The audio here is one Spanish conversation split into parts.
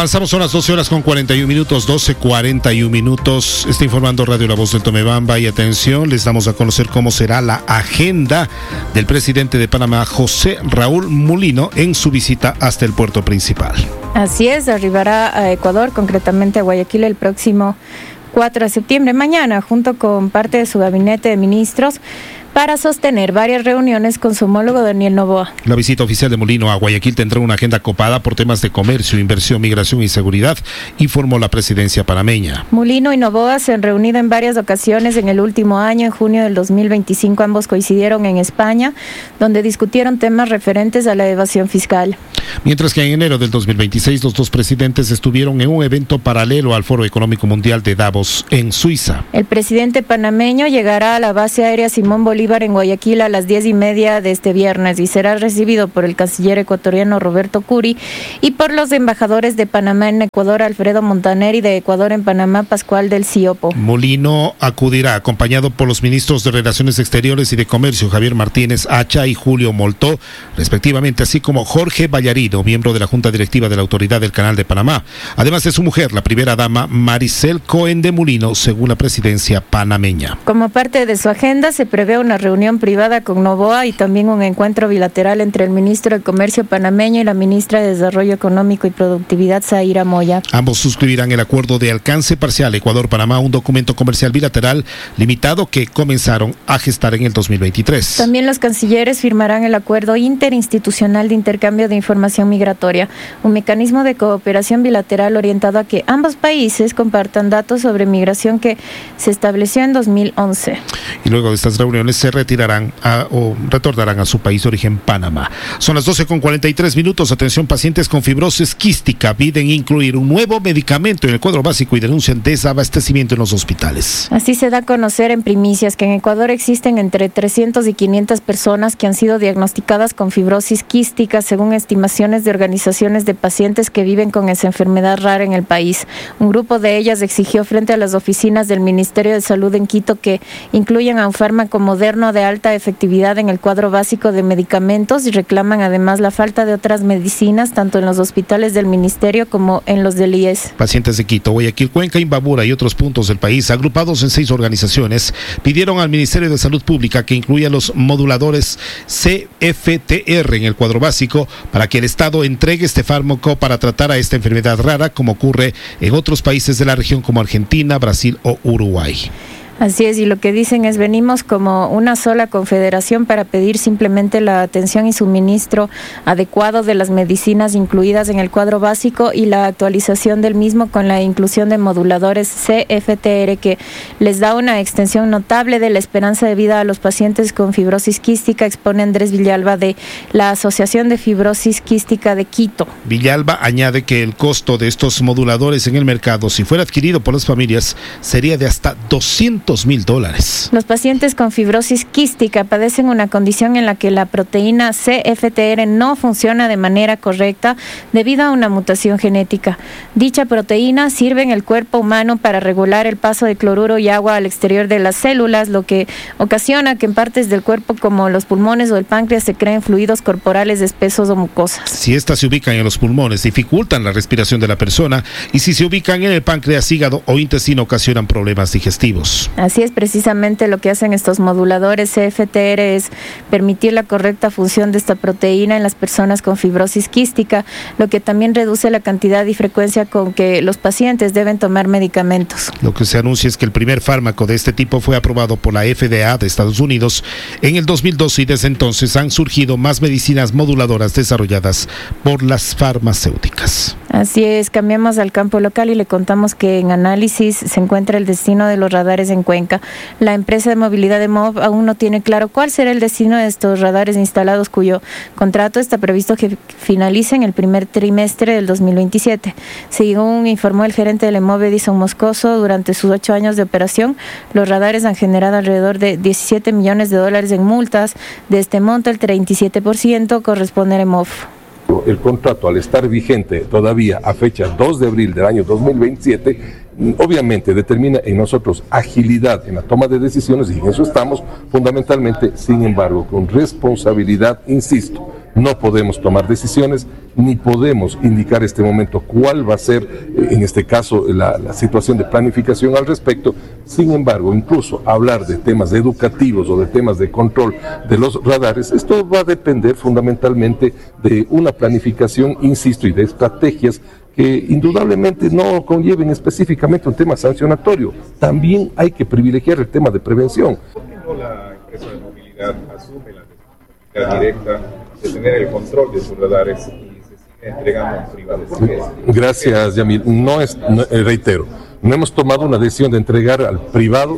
Avanzamos, son las 12 horas con 41 minutos, 12:41 minutos. Está informando Radio La Voz del Tomebamba y atención, les damos a conocer cómo será la agenda del presidente de Panamá, José Raúl Mulino, en su visita hasta el puerto principal. Así es, arribará a Ecuador, concretamente a Guayaquil, el próximo 4 de septiembre, mañana, junto con parte de su gabinete de ministros, para sostener varias reuniones con su homólogo Daniel Noboa. La visita oficial de Mulino a Guayaquil tendrá una agenda copada por temas de comercio, inversión, migración y seguridad, informó la presidencia panameña. Mulino y Noboa se han reunido en varias ocasiones en el último año. En junio del 2025 ambos coincidieron en España, donde discutieron temas referentes a la evasión fiscal. Mientras que en enero del 2026 los dos presidentes estuvieron en un evento paralelo al Foro Económico Mundial de Davos en Suiza. El presidente panameño llegará a la base aérea Simón Bolívar en Guayaquil a las 10:30 de este viernes y será recibido por el canciller ecuatoriano Roberto Curi y por los embajadores de Panamá en Ecuador, Alfredo Montaner, y de Ecuador en Panamá, Pascual del Ciopo. Mulino acudirá acompañado por los ministros de Relaciones Exteriores y de Comercio, Javier Martínez Hacha y Julio Moltó, respectivamente, así como Jorge Vallarino, miembro de la Junta Directiva de la Autoridad del Canal de Panamá, además de su mujer, la primera dama Maricel Cohen de Mulino, según la presidencia panameña. Como parte de su agenda se prevé una reunión privada con Noboa y también un encuentro bilateral entre el ministro de Comercio panameño y la ministra de Desarrollo Económico y Productividad, Zaira Moya. Ambos suscribirán el acuerdo de alcance parcial Ecuador-Panamá, un documento comercial bilateral limitado que comenzaron a gestar en el 2023. También los cancilleres firmarán el acuerdo interinstitucional de intercambio de información migratoria, un mecanismo de cooperación bilateral orientado a que ambos países compartan datos sobre migración que se estableció en 2011. Y luego de estas reuniones se retornarán a su país de origen, Panamá. Son las 12:43 minutos. Atención, pacientes con fibrosis quística piden incluir un nuevo medicamento en el cuadro básico y denuncian desabastecimiento en los hospitales. Así se da a conocer en primicias que en Ecuador existen entre 300 y 500 personas que han sido diagnosticadas con fibrosis quística, según estimaciones de organizaciones de pacientes que viven con esa enfermedad rara en el país. Un grupo de ellas exigió frente a las oficinas del Ministerio de Salud en Quito que incluyan a un fármaco moderno de alta efectividad en el cuadro básico de medicamentos y reclaman además la falta de otras medicinas tanto en los hospitales del Ministerio como en los del IES. Pacientes de Quito, Guayaquil, Cuenca, Imbabura y otros puntos del país, agrupados en 6 organizaciones, pidieron al Ministerio de Salud Pública que incluya los moduladores CFTR en el cuadro básico para que el Estado entregue este fármaco para tratar a esta enfermedad rara, como ocurre en otros países de la región como Argentina, Brasil o Uruguay. Así es, y lo que dicen es: venimos como una sola confederación para pedir simplemente la atención y suministro adecuado de las medicinas incluidas en el cuadro básico y la actualización del mismo con la inclusión de moduladores CFTR que les da una extensión notable de la esperanza de vida a los pacientes con fibrosis quística, expone Andrés Villalba de la Asociación de Fibrosis Quística de Quito. Villalba añade que el costo de estos moduladores en el mercado, si fuera adquirido por las familias, sería de hasta $200,000. Los pacientes con fibrosis quística padecen una condición en la que la proteína CFTR no funciona de manera correcta debido a una mutación genética. Dicha proteína sirve en el cuerpo humano para regular el paso de cloruro y agua al exterior de las células, lo que ocasiona que en partes del cuerpo como los pulmones o el páncreas se creen fluidos corporales espesos o mucosas. Si estas se ubican en los pulmones, dificultan la respiración de la persona, y si se ubican en el páncreas, hígado o intestino, ocasionan problemas digestivos. Así es, precisamente lo que hacen estos moduladores CFTR es permitir la correcta función de esta proteína en las personas con fibrosis quística, lo que también reduce la cantidad y frecuencia con que los pacientes deben tomar medicamentos. Lo que se anuncia es que el primer fármaco de este tipo fue aprobado por la FDA de Estados Unidos en el 2012 y desde entonces han surgido más medicinas moduladoras desarrolladas por las farmacéuticas. Así es, cambiamos al campo local y le contamos que en análisis se encuentra el destino de los radares en Cuenca. La empresa de movilidad de MOV aún no tiene claro cuál será el destino de estos radares instalados, cuyo contrato está previsto que finalice en el primer trimestre del 2027. Según informó el gerente del EMOV, Edison Moscoso, durante sus 8 años de operación, los radares han generado alrededor de $17 millones en multas. De este monto, el 37% corresponde al EMOV. El contrato, al estar vigente todavía a fecha 2 de abril del año 2027, obviamente determina en nosotros agilidad en la toma de decisiones y en eso estamos fundamentalmente, sin embargo, con responsabilidad, insisto, no podemos tomar decisiones, ni podemos indicar en este momento cuál va a ser, en este caso, la situación de planificación al respecto. Sin embargo, incluso hablar de temas educativos o de temas de control de los radares, esto va a depender fundamentalmente de una planificación, insisto, y de estrategias que indudablemente no conlleven específicamente un tema sancionatorio. También hay que privilegiar el tema de prevención. ¿Por qué no la empresa de movilidad asume la responsabilidad directa de tener el control de sus radares y se sigue entregando a privados? Gracias, Yamil. Reitero, no hemos tomado una decisión de entregar al privado,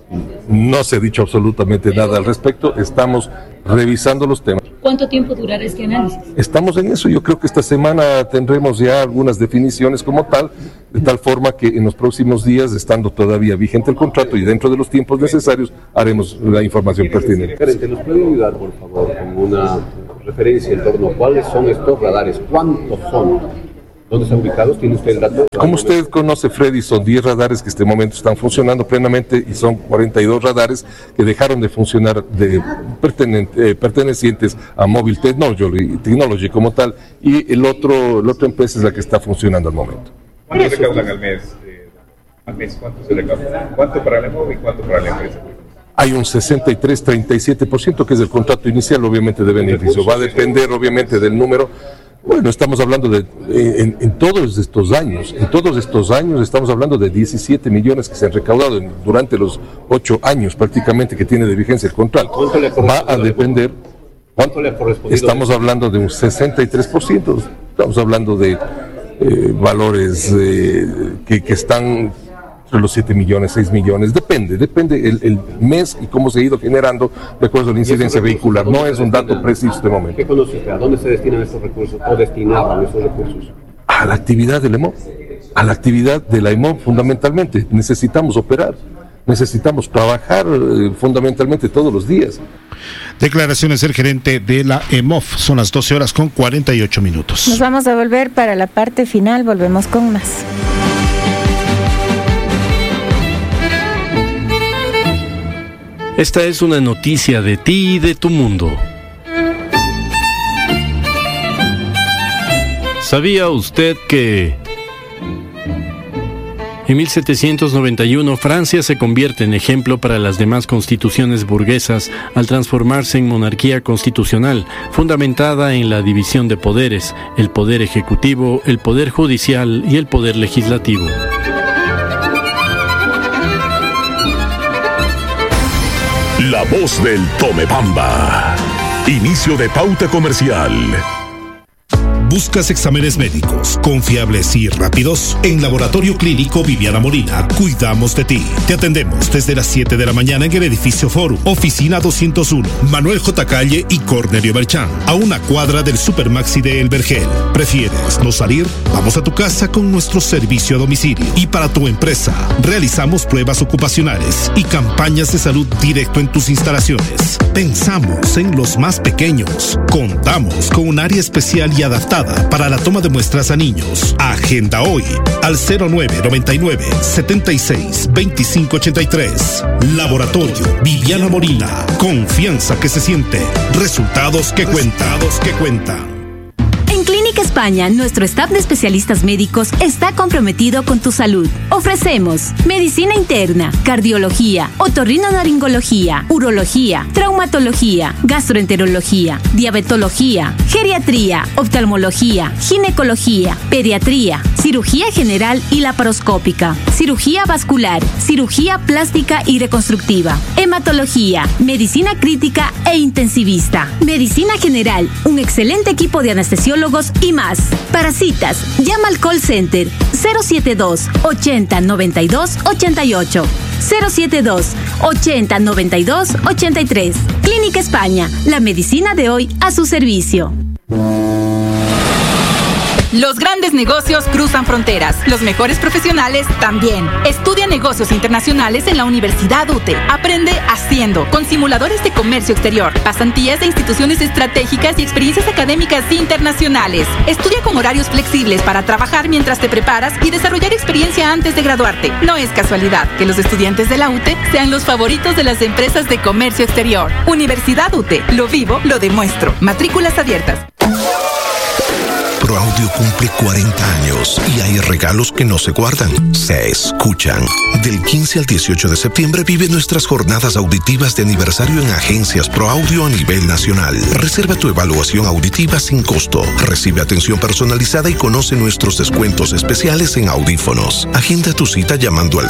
no se ha dicho absolutamente nada al respecto, estamos revisando los temas. ¿Cuánto tiempo durará este análisis? Estamos en eso, yo creo que esta semana tendremos ya algunas definiciones como tal, de tal forma que en los próximos días, estando todavía vigente el contrato y dentro de los tiempos necesarios, haremos la información pertinente. ¿Nos puede ayudar, por favor, con una referencia en torno a cuáles son estos radares? ¿Cuántos son? ¿Dónde están ubicados? ¿Tiene usted el dato? Como usted conoce, Freddy, son 10 radares que en este momento están funcionando plenamente y son 42 radares que dejaron de funcionar pertenecientes a Mobile Technology como tal, y la otra empresa es la que está funcionando al momento. ¿Cuánto recaudan al mes? ¿Cuánto se recauda? ¿Cuánto para la MOV y cuánto para la empresa? Hay un 63-37% que es el contrato inicial, obviamente, de beneficio. Va a depender, obviamente, del número. Bueno, estamos hablando de, en todos estos años estamos hablando de 17 millones que se han recaudado durante los 8 años prácticamente que tiene de vigencia el contrato. Va a depender. ¿Cuánto le ha correspondido? Estamos hablando de un 63%, estamos hablando de valores que están entre los 7 millones, 6 millones, depende el mes y cómo se ha ido generando de acuerdo a la incidencia vehicular. No es un dato preciso de momento. ¿Qué conoce usted? ¿A dónde se destinan estos recursos o destinaban estos recursos? A la actividad del EMOV, a la actividad de la EMOV fundamentalmente. Necesitamos operar, necesitamos trabajar fundamentalmente todos los días. Declaraciones del gerente de la EMOV. Son las 12:48. Nos vamos a volver para la parte final, volvemos con más. Esta es una noticia de ti y de tu mundo. ¿Sabía usted que en 1791 Francia se convierte en ejemplo para las demás constituciones burguesas al transformarse en monarquía constitucional, fundamentada en la división de poderes, el poder ejecutivo, el poder judicial y el poder legislativo? La voz del Tomebamba. Inicio de pauta comercial. ¿Buscas exámenes médicos confiables y rápidos? En Laboratorio Clínico Viviana Molina cuidamos de ti. Te atendemos desde las 7 de la mañana en el edificio Forum, oficina 201, Manuel J. Calle y Cornelio Berchán, a una cuadra del Supermaxi de El Vergel. ¿Prefieres no salir? Vamos a tu casa con nuestro servicio a domicilio. Y para tu empresa, realizamos pruebas ocupacionales y campañas de salud directo en tus instalaciones. Pensamos en los más pequeños. Contamos con un área especial y adaptada para la toma de muestras a niños. Agenda hoy al 0999-762583. Laboratorio Viviana Molina. Confianza que se siente. Resultados que cuentan. En Clínica España, nuestro staff de especialistas médicos está comprometido con tu salud. Ofrecemos medicina interna, cardiología, otorrinolaringología, urología, traumatología, gastroenterología, diabetología, geriatría, oftalmología, ginecología, pediatría, cirugía general y laparoscópica, cirugía vascular, cirugía plástica y reconstructiva, hematología, medicina crítica e intensivista, medicina general, un excelente equipo de anestesiólogos y más. Para citas, llama al call center 072 80 92 88, 072 80 92 83. Clínica España, la medicina de hoy a su servicio. Los grandes negocios cruzan fronteras. Los mejores profesionales también. Estudia negocios internacionales en la Universidad UTE. Aprende haciendo, con simuladores de comercio exterior, pasantías de instituciones estratégicas y experiencias académicas internacionales. Estudia con horarios flexibles para trabajar mientras te preparas y desarrollar experiencia antes de graduarte. No es casualidad que los estudiantes de la UTE sean los favoritos de las empresas de comercio exterior. Universidad UTE. Lo vivo, lo demuestro. Matrículas abiertas. ProAudio cumple 40 años y hay regalos que no se guardan, se escuchan. Del 15 al 18 de septiembre vive nuestras jornadas auditivas de aniversario en agencias ProAudio a nivel nacional. Reserva tu evaluación auditiva sin costo. Recibe atención personalizada y conoce nuestros descuentos especiales en audífonos. Agenda tu cita llamando al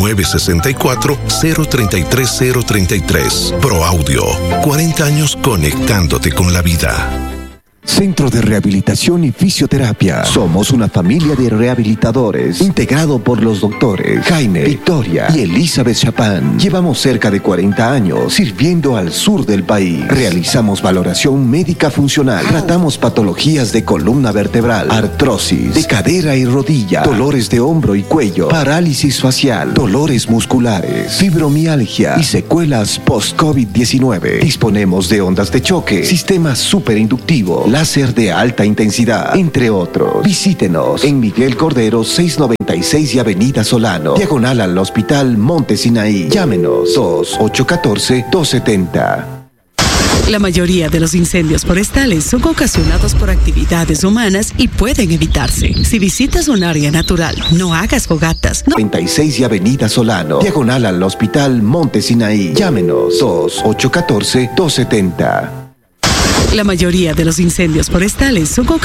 0964-033-033. ProAudio, 40 años conectándote con la vida. Centro de Rehabilitación y Fisioterapia. Somos una familia de rehabilitadores integrado por los doctores Jaime, Victoria y Elizabeth Chapán. Llevamos cerca de 40 años sirviendo al sur del país. Realizamos valoración médica funcional. Tratamos patologías de columna vertebral, artrosis, de cadera y rodilla, dolores de hombro y cuello, parálisis facial, dolores musculares, fibromialgia y secuelas post-COVID-19. Disponemos de ondas de choque, sistema superinductivo, láser de alta intensidad, entre otros. Visítenos en Miguel Cordero 696 y Avenida Solano, diagonal al Hospital Monte Sinaí. Llámenos 2-814-270. La mayoría de los incendios forestales son ocasionados por actividades humanas y pueden evitarse. Si visitas un área natural, no hagas fogatas. 96 y Avenida Solano, diagonal al Hospital Monte Sinaí. Llámenos 2-814-270. La mayoría de los incendios forestales son